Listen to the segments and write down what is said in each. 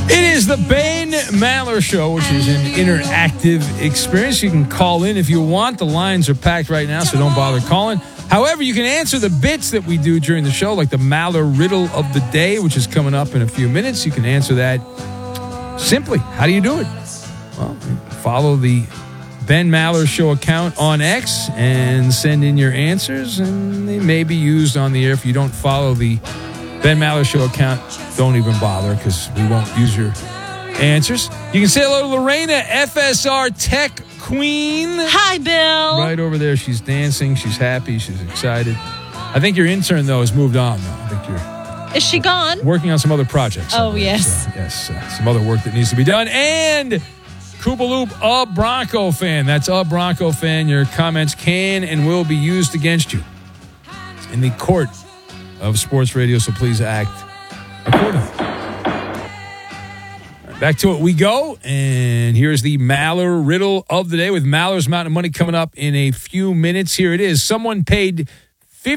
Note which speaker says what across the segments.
Speaker 1: It is the Ben Maller Show, which is an interactive experience. You can call in if you want. The lines are packed right now, so don't bother calling. However, you can answer the bits that we do during the show, like the Maller Riddle of the Day, which is coming up in a few minutes. You can answer that simply. How do you do it? Well, follow the Ben Maller Show account on X and send in your answers, and they may be used on the air. If you don't follow the Ben Maller Show account, don't even bother because we won't use your answers. You can say hello to Lorena, FSR Tech Queen.
Speaker 2: Hi, Bill.
Speaker 1: Right over there. She's dancing. She's happy. She's excited. I think your intern, though, has moved on. I think you're...
Speaker 2: Is she gone?
Speaker 1: Working on some other projects.
Speaker 2: Oh, yes.
Speaker 1: Some other work that needs to be done. And Koopaloop, a Bronco fan. That's a Bronco fan. Your comments can and will be used against you in the court of sports radio, so please act accordingly. Back to it we go, and here's the Maller Riddle of the Day with Maller's Mountain of Money coming up in a few minutes. Here it is. Someone paid over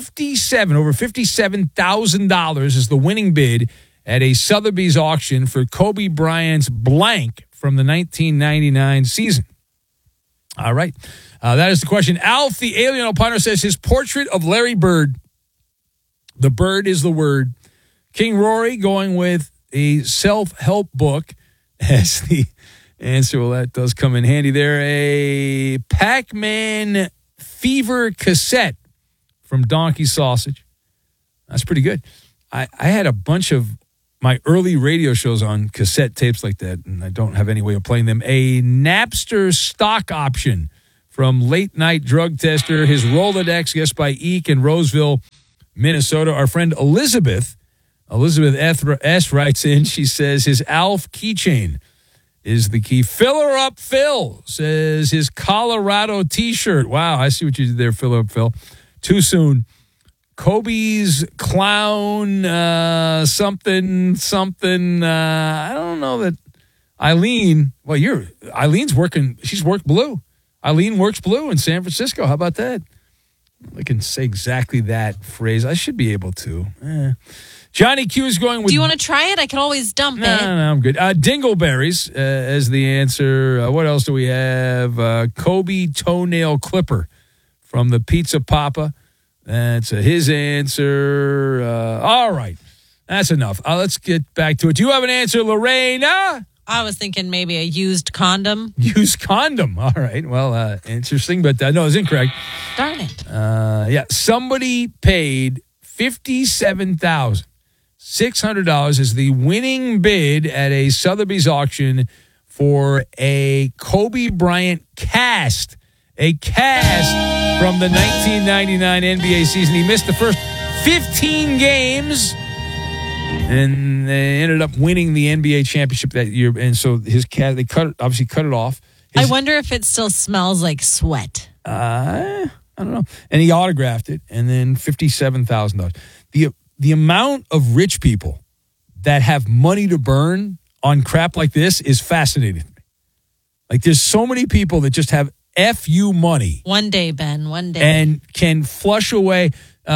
Speaker 1: $57,000 as the winning bid at a Sotheby's auction for Kobe Bryant's blank from the 1999 season. All right. That is the question. Alf, the alien opiner, says his portrait of Larry Bird. The bird is the word. King Rory going with a self-help book as the answer. Well, that does come in handy there. A Pac-Man Fever cassette from Donkey Sausage. That's pretty good. I had a bunch of my early radio shows on cassette tapes like that, and I don't have any way of playing them. A Napster stock option from Late Night Drug Tester. His Rolodex, guessed by Eek in Roseville, Minnesota. Our friend Elizabeth S. writes in. She says his Alf keychain is the key. Filler Up Phil says his Colorado T-shirt. Wow, I see what you did there, Filler Up Phil. Too soon. Kobe's clown, something. I don't know that Eileen. Well, Eileen's working. She's worked blue. Eileen works blue in San Francisco. How about that? I can say exactly that phrase. I should be able to. Johnny Q is going with...
Speaker 2: Do you want to try it? I can always dump it.
Speaker 1: No, I'm good. Dingleberries as the answer. What else do we have? Kobe toenail clipper from the Pizza Papa. That's his answer. All right. That's enough. Let's get back to it. Do you have an answer, Lorena?
Speaker 2: I was thinking maybe a used condom.
Speaker 1: Used condom. All right. Well, interesting, but no, it's incorrect.
Speaker 2: Darn it.
Speaker 1: Yeah. Somebody paid $57,600 as the winning bid at a Sotheby's auction for a Kobe Bryant cast. A cast from the 1999 NBA season. He missed the first 15 games. And they ended up winning the NBA championship that year. And so his cat, they obviously cut it off.
Speaker 2: I wonder if it still smells like sweat.
Speaker 1: I don't know. And he autographed it. And then $57,000. The amount of rich people that have money to burn on crap like this is fascinating to me. Like there's so many people that just have FU money.
Speaker 2: One day, Ben, one day.
Speaker 1: And can flush away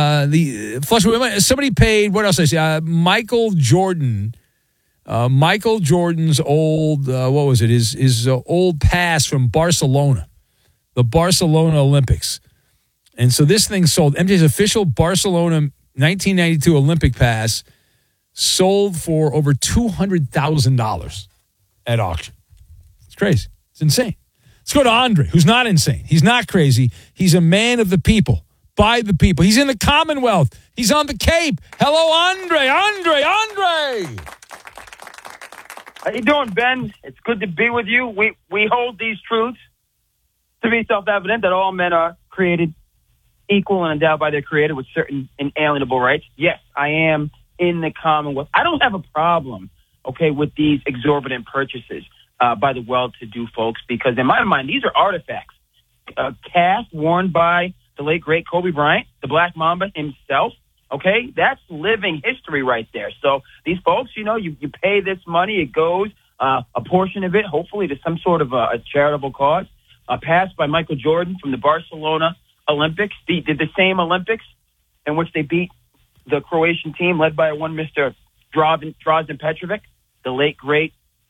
Speaker 1: money. Somebody paid, what else did I say? Michael Jordan. Michael Jordan's old, what was it? His old pass from Barcelona. The Barcelona Olympics. And so this thing sold. MJ's official Barcelona 1992 Olympic pass sold for over $200,000 at auction. It's crazy. It's insane. Let's go to Andre, who's not insane. He's not crazy. He's a man of the people, by the people. He's in the Commonwealth. He's on the Cape. Hello, Andre. Andre.
Speaker 3: How you doing, Ben? It's good to be with you. We hold these truths to be self-evident that all men are created equal and endowed by their creator with certain inalienable rights. Yes, I am in the Commonwealth. I don't have a problem, with these exorbitant purchases by the well-to-do folks, because in my mind, these are artifacts. Cast worn by the late, great Kobe Bryant, the Black Mamba himself. That's living history right there. So these folks, you pay this money. It goes, a portion of it, hopefully, to some sort of a charitable cause. Passed by Michael Jordan from the Barcelona Olympics. Did the same Olympics in which they beat the Croatian team led by one Mr. Drazen Petrovic, the late, great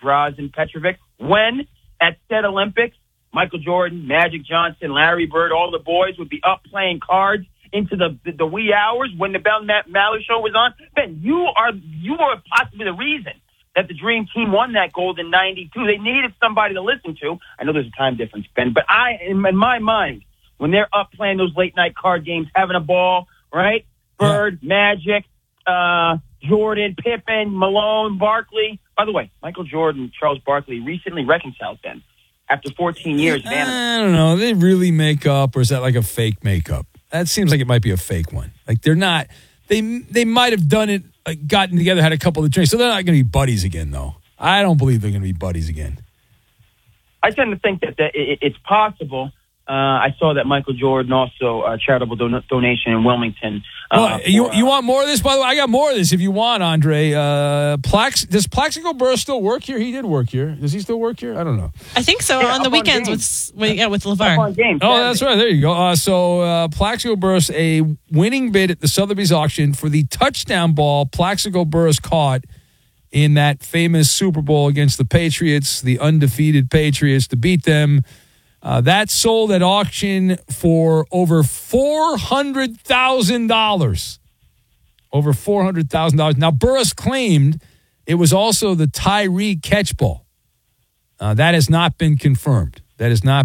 Speaker 3: Drazen Petrovic. When at said Olympics, Michael Jordan, Magic Johnson, Larry Bird, all the boys would be up playing cards into the wee hours when the Ben Maller show was on. Ben, you are possibly the reason that the Dream Team won that gold in '92. They needed somebody to listen to. I know there's a time difference, Ben, but in my mind, when they're up playing those late night card games, having a ball, right? Bird, Magic, Jordan, Pippen, Malone, Barkley. By the way, Michael Jordan, Charles Barkley recently reconciled, Ben, after 14 years.
Speaker 1: I don't know. They really make up, or is that like a fake makeup? That seems like it might be a fake one. Like they're not. They might have done it, like gotten together, had a couple of drinks. So they're not going to be buddies again, though. I don't believe they're going to be buddies again.
Speaker 3: I tend to think that it's possible. I saw that Michael Jordan also a charitable donation in Wilmington.
Speaker 1: You want more of this? By the way, I got more of this if you want, Andre. Does Plaxico Burress still work here? He did work here. Does he still work here? I don't know.
Speaker 2: I think so. On the weekends with LeVar.
Speaker 3: Oh,
Speaker 1: that's right. There you go. So Plaxico Burress, a winning bid at the Sotheby's auction for the touchdown ball Plaxico Burress caught in that famous Super Bowl against the Patriots, the undefeated Patriots, to beat them. That sold at auction for over $400,000. Over $400,000. Now, Burress claimed it was also the Tyree catch ball. That has not been confirmed. But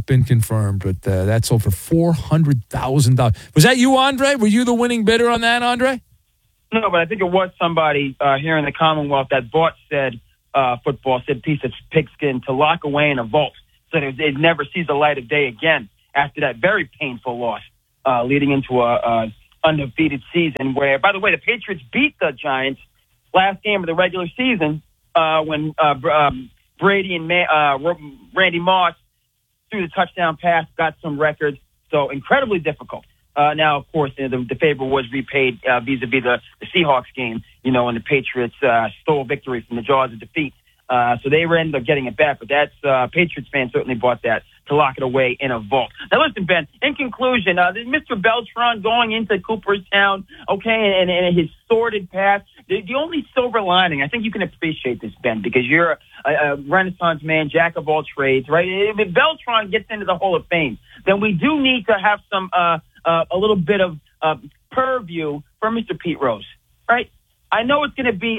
Speaker 1: that sold for $400,000. Was that you, Andre? Were you the winning bidder on that, Andre?
Speaker 3: No, but I think it was somebody here in the Commonwealth that bought said football, said piece of pigskin to lock away in a vault. So it never sees the light of day again after that very painful loss, leading into a undefeated season where, by the way, the Patriots beat the Giants last game of the regular season when Brady and Randy Moss threw the touchdown pass, got some records. So incredibly difficult. Now, of course, the favor was repaid vis-a-vis the Seahawks game, when the Patriots stole victory from the jaws of defeat. So they ended up getting it back, but that's Patriots fans certainly bought that to lock it away in a vault. Now, listen, Ben, in conclusion, Mr. Beltran going into Cooperstown, okay, and his sordid past, the only silver lining, I think you can appreciate this, Ben, because you're a Renaissance man, jack of all trades, right? If Beltran gets into the Hall of Fame, then we do need to have some a little bit of purview for Mr. Pete Rose, right? I know it's going to be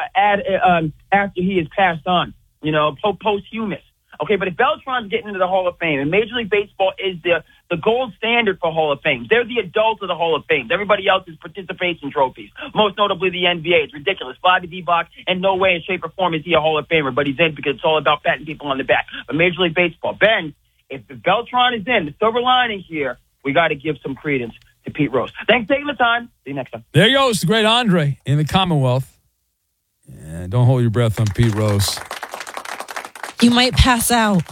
Speaker 3: after he has passed on, posthumous. Okay, but if Beltran's getting into the Hall of Fame, and Major League Baseball is the gold standard for Hall of Fame, they're the adults of the Hall of Fame. Everybody else is participation trophies, most notably the NBA. It's ridiculous. Bobby D-Bach, in no way, in shape, or form is he a Hall of Famer, but he's in because it's all about patting people on the back. But Major League Baseball, Ben, if Beltran is in, the silver lining here, we got to give some credence to Pete Rose. Thanks for taking the time. See you next time.
Speaker 1: There goes the great Andre in the Commonwealth. Yeah, don't hold your breath on Pete Rose.
Speaker 2: You might pass out.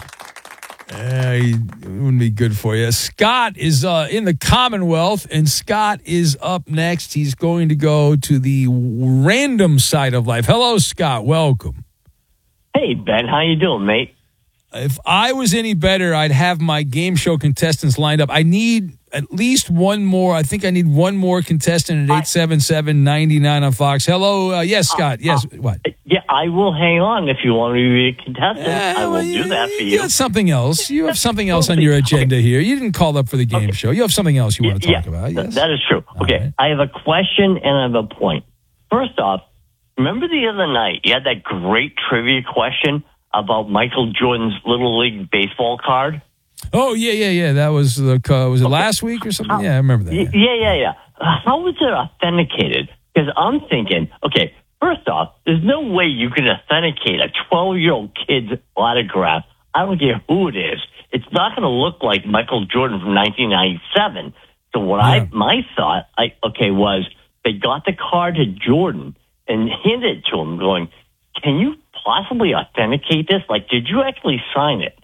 Speaker 1: It wouldn't be good for you. Scott is in the Commonwealth, and Scott is up next. He's going to go to the random side of life. Hello, Scott. Welcome.
Speaker 4: Hey, Ben. How you doing, mate?
Speaker 1: If I was any better, I'd have my game show contestants lined up. I need at least one more. I think I need one more contestant at 877-99 on Fox. Hello. Yes, Scott. Yes. What?
Speaker 4: Yeah, I will hang on if you want me to be a contestant. I will do that for you.
Speaker 1: You have something else. You have something else on your agenda here. You didn't call up for the game show. You have something else you want to talk about. Yes.
Speaker 4: That is true. Okay. Right. I have a question and I have a point. First off, remember the other night you had that great trivia question about Michael Jordan's Little League baseball card?
Speaker 1: Oh, yeah. That was was it last week or something? Yeah, I remember that.
Speaker 4: Yeah. How was it authenticated? Because I'm thinking, okay, first off, there's no way you can authenticate a 12-year-old kid's autograph. I don't care who it is. It's not going to look like Michael Jordan from 1997. So my thought was they got the card to Jordan and handed it to him going, can you possibly authenticate this? Like, did you actually sign it?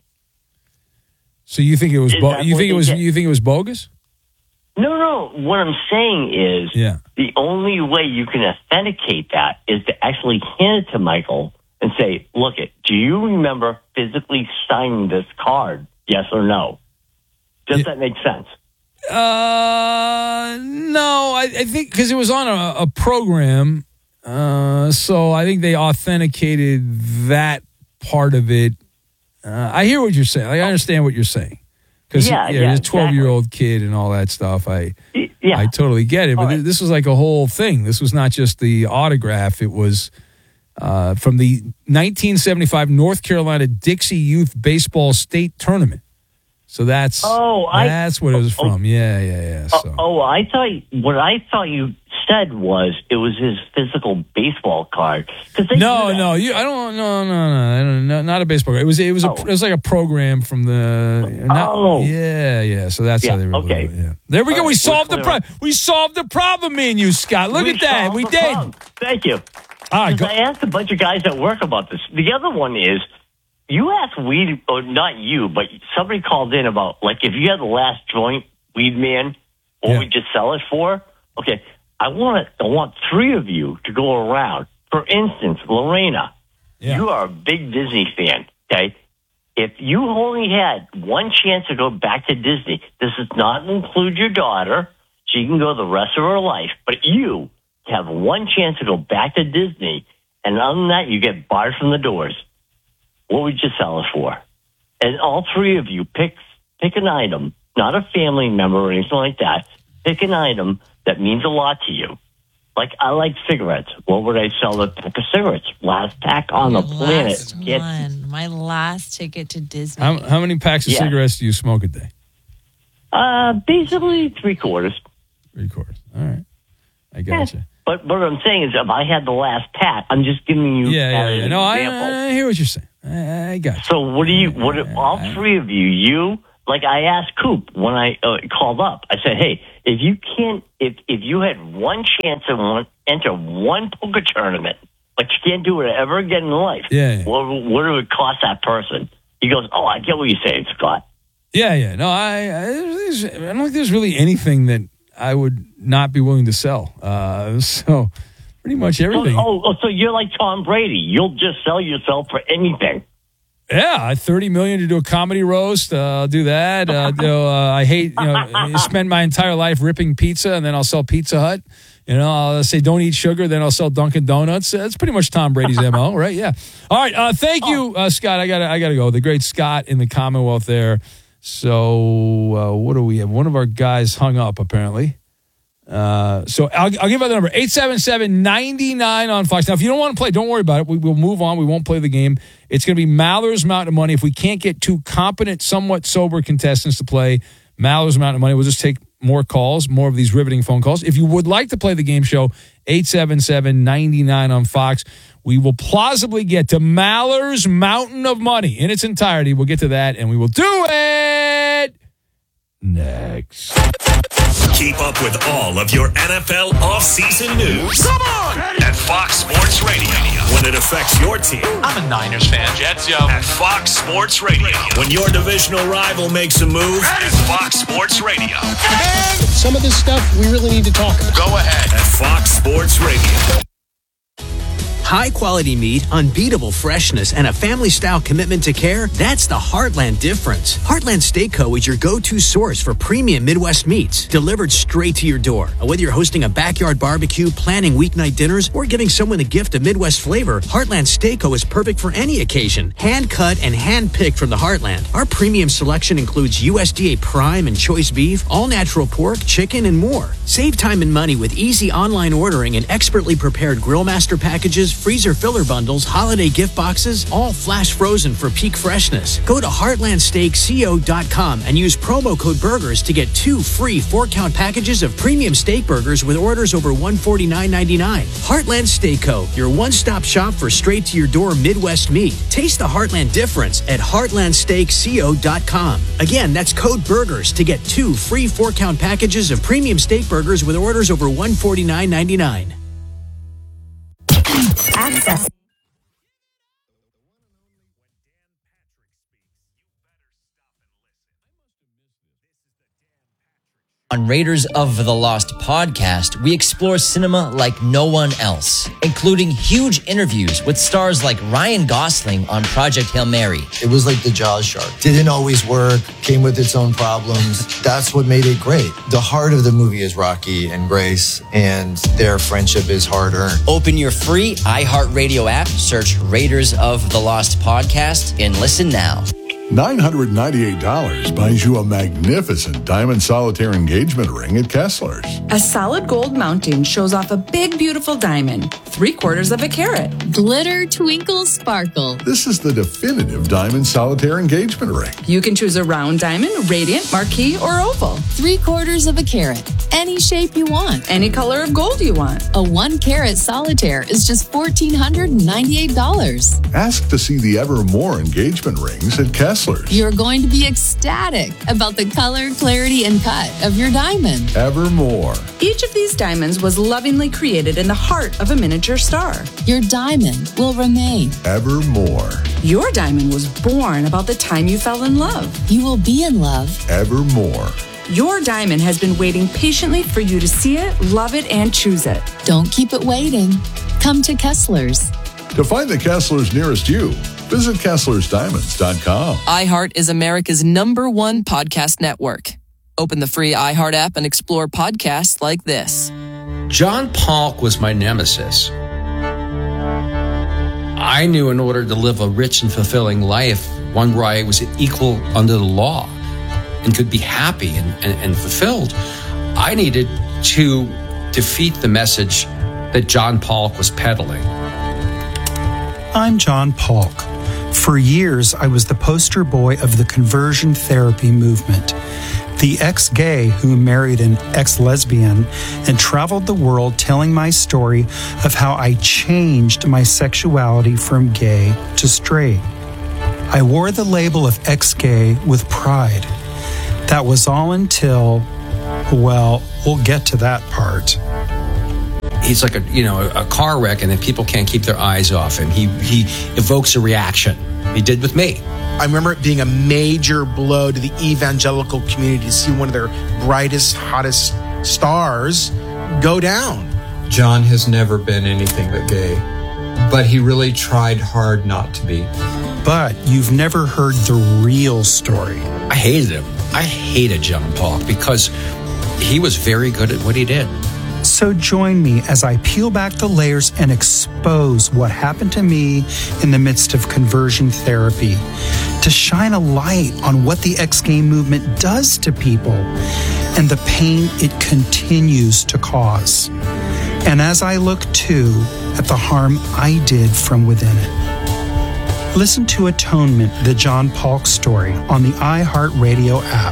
Speaker 1: So you think it was you think it was bogus?
Speaker 4: No. What I'm saying is the only way you can authenticate that is to actually hand it to Michael and say, look, do you remember physically signing this card? Yes or no? Does that make sense?
Speaker 1: No, I think because it was on a program. So I think they authenticated that part of it. I hear what you're saying. I understand what you're saying. Because
Speaker 4: Yeah,
Speaker 1: he's a 12-year-old kid and all that stuff. I totally get it. But this was like a whole thing. This was not just the autograph. It was from the 1975 North Carolina Dixie Youth Baseball State Tournament. So that's what it was from. Yeah. So.
Speaker 4: What I thought you said was it was his physical baseball card.
Speaker 1: No, not a baseball card. It was like a program from the. So that's how they were.
Speaker 4: Okay.
Speaker 1: Yeah. There we go. We solved the problem. We solved the problem. Me and you, Scott. Look at that. We did.
Speaker 4: Problem. Thank you.
Speaker 1: All right.
Speaker 4: I asked a bunch of guys at work about this. The other one is. You asked weed, or not you, but somebody called in about, like, if you had the last joint, Weed Man, what would you sell it for? Okay, I want three of you to go around. For instance, Lorena, you are a big Disney fan, okay? If you only had one chance to go back to Disney, this does not include your daughter. She can go the rest of her life. But you have one chance to go back to Disney, and other than that, you get barred from the doors. What would you sell it for? And all three of you pick an item, not a family member or anything like that. Pick an item that means a lot to you. Like, I like cigarettes. What would I sell a pack of cigarettes? Last pack on the planet.
Speaker 2: My last ticket to Disney.
Speaker 1: How many packs of cigarettes do you smoke a day?
Speaker 4: Basically 3/4.
Speaker 1: 3/4. All right. I gotcha.
Speaker 4: But what I'm saying is, if I had the last pack, I'm just giving you an example.
Speaker 1: No, I hear what you're saying. I got you.
Speaker 4: So all three of you, like I asked Coop when I called up, I said, hey, if you had one chance to enter one poker tournament, but you can't do it ever again in life, what would it cost that person? He goes, I get what you're saying, Scott.
Speaker 1: Yeah. No, I don't think there's really anything that I would not be willing to sell. So pretty much everything.
Speaker 4: So you're like Tom Brady. You'll just sell yourself for anything.
Speaker 1: Yeah, $30 million to do a comedy roast. I'll do that. I hate, spend my entire life ripping pizza, and then I'll sell Pizza Hut. I'll say don't eat sugar, then I'll sell Dunkin' Donuts. That's pretty much Tom Brady's MO, right? Yeah. All right. Thank you, Scott. I gotta go. The great Scott in the Commonwealth there. So what do we have? One of our guys hung up apparently. So I'll give out the number 877-99 on Fox. Now, if you don't want to play, don't worry about it. We'll move on. We won't play the game. It's going to be Maller's Mountain of Money. If we can't get two competent, somewhat sober contestants to play Maller's Mountain of Money, we'll just take more calls, more of these riveting phone calls. If you would like to play the game show, 877-99 on Fox. We will plausibly get to Maller's Mountain of Money in its entirety. We'll get to that, and we will do it next.
Speaker 5: Keep up with all of your NFL offseason news. Come on! At Fox Sports Radio. When it affects your team.
Speaker 6: I'm a Niners fan. Jets, yo.
Speaker 5: At Fox Sports Radio. When your divisional rival makes a move. At Fox Sports Radio.
Speaker 7: And some of this stuff we really need to talk about.
Speaker 5: Go ahead. At Fox Sports Radio.
Speaker 8: High-quality meat, unbeatable freshness, and a family-style commitment to care, that's the Heartland difference. Heartland Steak Co. is your go-to source for premium Midwest meats, delivered straight to your door. Whether you're hosting a backyard barbecue, planning weeknight dinners, or giving someone a gift of Midwest flavor, Heartland Steak Co. is perfect for any occasion. Hand-cut and hand-picked from the Heartland. Our premium selection includes USDA Prime and Choice Beef, all-natural pork, chicken, and more. Save time and money with easy online ordering and expertly prepared Grillmaster packages, freezer filler bundles, holiday gift boxes, all flash frozen for peak freshness. Go to heartlandsteakco.com and use promo code BURGERS to get 2 free 4-count packages of premium steak burgers with orders over $149.99. Heartland Steak Co., your one-stop shop for straight-to-your-door Midwest meat. Taste the Heartland difference at heartlandsteakco.com. Again, that's code BURGERS to get 2 free 4-count packages of premium steak burgers with orders over $149.99.
Speaker 9: Access. On Raiders of the Lost podcast, we explore cinema like no one else, including huge interviews with stars like Ryan Gosling on Project Hail Mary.
Speaker 10: It was like the Jaws shark. Didn't always work, came with its own problems. That's what made it great. The heart of the movie is Rocky and Grace, and their friendship is hard-earned.
Speaker 9: Open your free iHeartRadio app, search Raiders of the Lost podcast, and listen now.
Speaker 11: $998 buys you a magnificent diamond solitaire engagement ring at Kessler's.
Speaker 12: A solid gold mounting shows off a big, beautiful diamond, 3/4 carat.
Speaker 13: Glitter, twinkle, sparkle.
Speaker 11: This is the definitive diamond solitaire engagement ring.
Speaker 12: You can choose a round diamond, radiant, marquise, or oval.
Speaker 13: 3/4 carat. Any shape you want.
Speaker 12: Any color of gold you want.
Speaker 13: A 1-carat solitaire is just $1,498.
Speaker 11: Ask to see the Evermore engagement rings at Kessler's.
Speaker 13: You're going to be ecstatic about the color, clarity, and cut of your diamond.
Speaker 11: Evermore.
Speaker 12: Each of these diamonds was lovingly created in the heart of a miniature star.
Speaker 13: Your diamond will remain.
Speaker 11: Evermore.
Speaker 12: Your diamond was born about the time you fell in love.
Speaker 13: You will be in love.
Speaker 11: Evermore.
Speaker 12: Your diamond has been waiting patiently for you to see it, love it, and choose it.
Speaker 13: Don't keep it waiting. Come to Kessler's.
Speaker 11: To find the Kessler's nearest you, visit KesslersDiamonds.com.
Speaker 14: iHeart is America's #1 podcast network. Open the free iHeart app and explore podcasts like this.
Speaker 15: John Polk was my nemesis. I knew in order to live a rich and fulfilling life, one where I was equal under the law and could be happy and fulfilled, I needed to defeat the message that John Polk was peddling.
Speaker 16: I'm John Polk. For years, I was the poster boy of the conversion therapy movement. The ex-gay who married an ex-lesbian and traveled the world telling my story of how I changed my sexuality from gay to straight. I wore the label of ex-gay with pride. That was all until, well, we'll get to that part.
Speaker 15: He's like a car wreck, and then people can't keep their eyes off him. He evokes a reaction. He did with me.
Speaker 17: I remember it being a major blow to the evangelical community to see one of their brightest, hottest stars go down.
Speaker 18: John has never been anything but gay, but he really tried hard not to be.
Speaker 16: But you've never heard the real story.
Speaker 15: I hated him. I hated John Polk because he was very good at what he did.
Speaker 16: So join me as I peel back the layers and expose what happened to me in the midst of conversion therapy, to shine a light on what the ex-gay movement does to people and the pain it continues to cause. And as I look too at the harm I did from within it. Listen to Atonement, the John Polk story on the iHeartRadio app.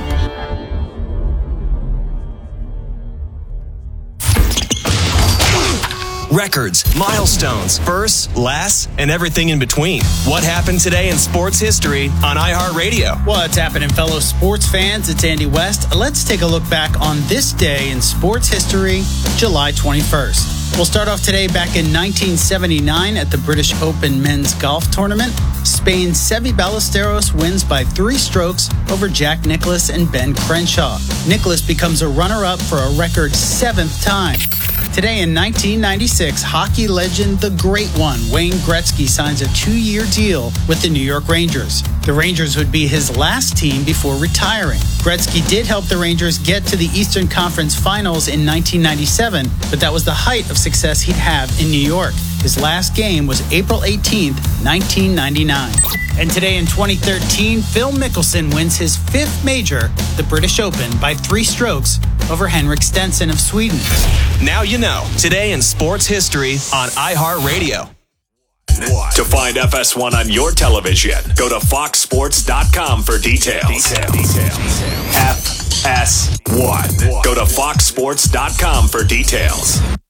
Speaker 19: Records, milestones, firsts, lasts, and everything in between. What happened today in sports history on iHeartRadio?
Speaker 20: What's happening, fellow sports fans? It's Andy West. Let's take a look back on this day in sports history, July 21st. We'll start off today back in 1979 at the British Open men's golf tournament. Spain's Seve Ballesteros wins by 3 strokes over Jack Nicklaus and Ben Crenshaw. Nicklaus becomes a runner-up for a record 7th time. Today in 1996, hockey legend, the Great One, Wayne Gretzky, signs a 2-year deal with the New York Rangers. The Rangers would be his last team before retiring. Gretzky did help the Rangers get to the Eastern Conference Finals in 1997, but that was the height of success he'd have in New York. His last game was April 18th, 1999. And today in 2013, Phil Mickelson wins his 5th major, the British Open, by 3 strokes over Henrik Stenson of Sweden.
Speaker 19: Now you know. Today in sports history on iHeartRadio.
Speaker 5: To find FS1 on your television, go to foxsports.com for details. FS1. Go to foxsports.com for details.